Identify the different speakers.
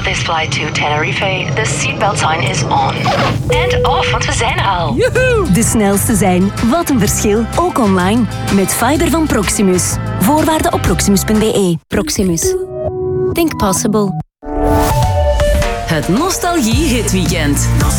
Speaker 1: For this flight to Tenerife, the seatbelt sign is on. And off, want we zijn er al.
Speaker 2: Joehoe! De snelste zijn. Wat een verschil. Ook online. Met fiber van Proximus. Voorwaarden op proximus.be. Proximus. Think possible.
Speaker 3: Het Nostalgie Hitweekend.